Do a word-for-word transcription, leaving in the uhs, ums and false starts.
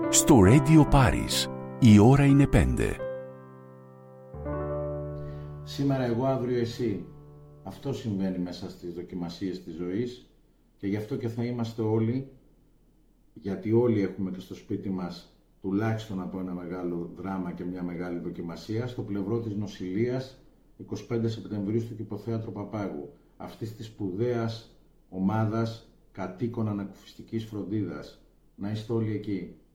Στο Radio Paris, η ώρα είναι πέντε. Σήμερα εγώ, αύριο εσύ. Αυτό συμβαίνει μέσα στις δοκιμασίες της ζωής και γι' αυτό και θα είμαστε όλοι, γιατί όλοι έχουμε και στο σπίτι μας τουλάχιστον από ένα μεγάλο δράμα και μια μεγάλη δοκιμασία, στο πλευρό της νοσηλείας εικοστή πέμπτη Σεπτεμβρίου στο Κηποθέατρο Παπάγου, αυτής της σπουδαίας ομάδας κατοίκων ανακουφιστικής φροντίδας. Να είστε όλοι εκεί.